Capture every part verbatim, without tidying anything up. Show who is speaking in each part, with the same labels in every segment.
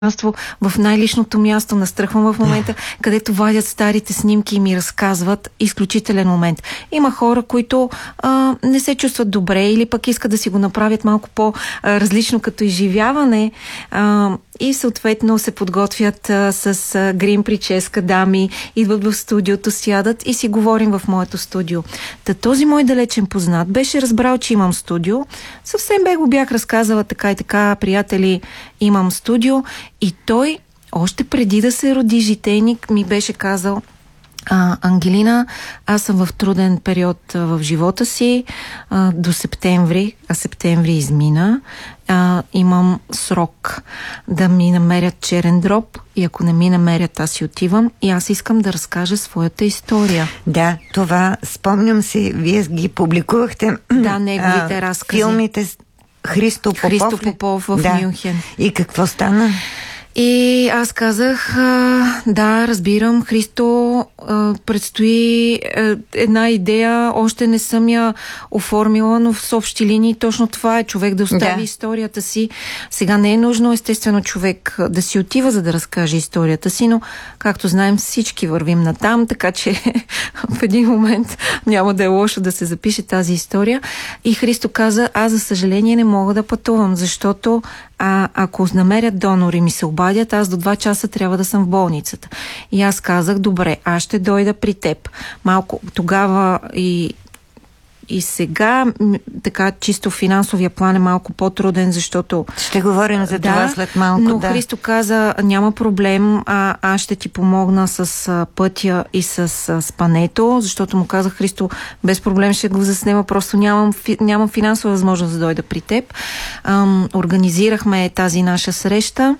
Speaker 1: в най-личното място. Настръхвам в момента, където вадят старите снимки и ми разказват. Изключителен момент. Има хора, които а, не се чувстват добре или пък искат да си го направят малко по-различно като изживяване а, и съответно се подготвят а, с а, грим, прическа, дами, идват в студиото, сядат и си говорим в моето студио. Та този мой далечен познат беше разбрал, че имам студио. Съвсем бе го бях разказала така и така, приятели, имам студио. И той, още преди да се роди житейник, ми беше казал: а, Ангелина, аз съм в труден период а, в живота си а, до септември, а септември измина. А, имам срок да ми намерят черен дроб и ако не ми намерят, аз си отивам и аз искам да разкажа своята история.
Speaker 2: Да, това спомням си, вие ги публикувахте.
Speaker 1: Да, неговите а, разкази.
Speaker 2: Филмите Христо Попов.
Speaker 1: Христо Попов в
Speaker 2: да.
Speaker 1: Мюнхен.
Speaker 2: И какво стана?
Speaker 1: И аз казах, а, да, разбирам, Христо, а, предстои а, една идея, още не съм я оформила, но в общи линии точно това е, човек да остави да. историята си. Сега не е нужно, естествено, човек да си отива, за да разкаже историята си, но, както знаем, всички вървим натам, така че в един момент няма да е лошо да се запише тази история. И Христо каза: аз, за съжаление, не мога да пътувам, защото А, ако намерят донори, ми се обадят, аз до два часа трябва да съм в болницата. И аз казах: добре, аз ще дойда при теб. Малко тогава и, и сега, така чисто финансовия план е малко по-труден, защото...
Speaker 2: Ще говорим за
Speaker 1: да,
Speaker 2: това след малко,
Speaker 1: но
Speaker 2: да.
Speaker 1: Христо каза: няма проблем, а, аз ще ти помогна с а, пътя и с а, спането, защото му казах: Христо, без проблем ще го заснема, просто нямам, фи, нямам финансова възможност да дойда при теб. Ам, организирахме тази наша среща.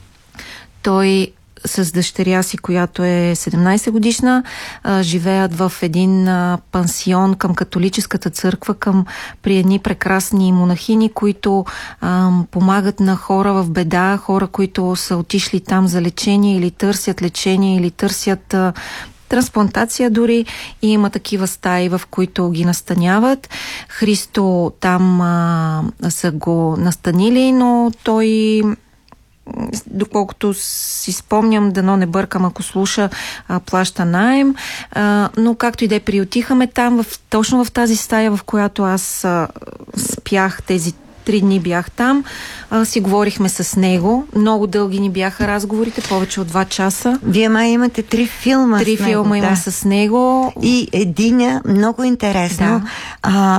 Speaker 1: Той с дъщеря си, която е седемнайсет годишна, а, живеят в един а, пансион към католическата църква, към при едни прекрасни монахини, които а, помагат на хора в беда, хора, които са отишли там за лечение или търсят лечение, или търсят а, трансплантация дори, и има такива стаи, в които ги настаняват. Христо там а, са го настанили, но той, доколкото си спомням, дано не бъркам, ако слуша, а, плаща наем, а, но както и да е, приютихаме там, в, точно в тази стая, в която аз а, спях тези три дни бях там, а, си говорихме с него. Много дълги ни бяха разговорите, повече от два часа.
Speaker 2: Вие май имате три филма
Speaker 1: Три
Speaker 2: с него.
Speaker 1: филма
Speaker 2: да.
Speaker 1: има с него.
Speaker 2: И единя, много интересно,
Speaker 1: да.
Speaker 2: а,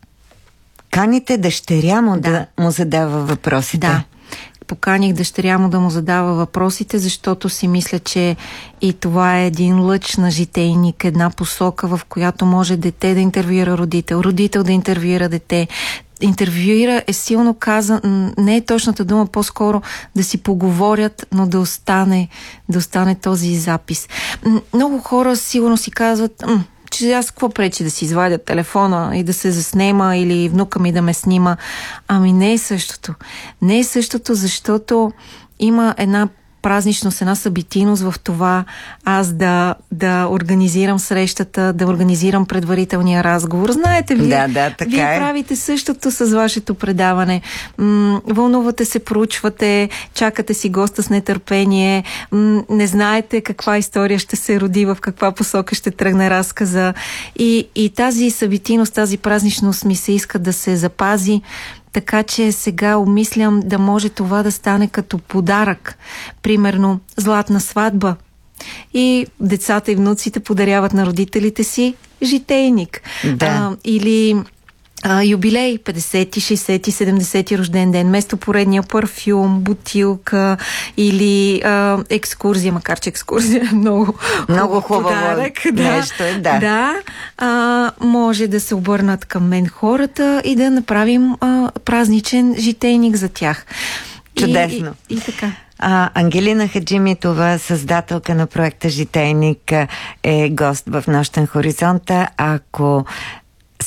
Speaker 2: каните дъщеря му да.
Speaker 1: да
Speaker 2: му задава въпросите.
Speaker 1: Да. Поканих дъщеря му да му задава въпросите, защото си мисля, че и това е един лъч на житейник, една посока, в която може дете да интервюира родител, родител да интервюира дете. Интервюира е силно казан, не е точната дума, по-скоро да си поговорят, но да остане, да остане този запис. Много хора сигурно си казват: че аз какво пречи да си извадя телефона и да се заснема, или внука ми да ме снима. Ами не е същото. Не е същото, защото има една празничност, една събитийност в това аз да, да организирам срещата, да организирам предварителния разговор. Знаете, вие,
Speaker 2: да, да, така
Speaker 1: вие
Speaker 2: е.
Speaker 1: правите същото с вашето предаване. М- вълнувате се, проучвате, чакате си госта с нетърпение, м- не знаете каква история ще се роди, в каква посока ще тръгне разказа. И, и тази събитийност, тази празничност ми се иска да се запази. Така че сега обмислям да може това да стане като подарък. Примерно златна сватба. И децата и внуците подаряват на родителите си житейник.
Speaker 2: Да.
Speaker 1: А, или а, юбилей, петдесети, шейсети, седемдесети рожден ден, вместо поредния парфюм, бутилка или а, екскурзия, макар че екскурзия е много,
Speaker 2: много хубаво
Speaker 1: подарък. Да,
Speaker 2: нещо е, да.
Speaker 1: да а, може да се обърнат към мен хората и да направим а, празничен житейник за тях.
Speaker 2: Чудесно.
Speaker 1: И, и, и така.
Speaker 2: А, Ангелина Хаджимитова, създателка на проекта Житейник, е гост в Нощен хоризонт. Ако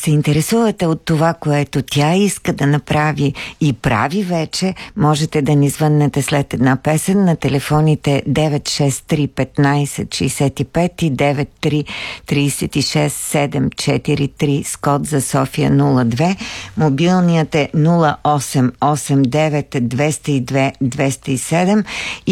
Speaker 2: се интересувате от това, което тя иска да направи и прави вече, можете да ни звъннете след една песен на телефоните девет шест три петнайсет шейсет и пет и девет три трийсет и шест седем четири три с код за София нула две. Мобилният е нула осем осем девет двеста и две двеста и седем и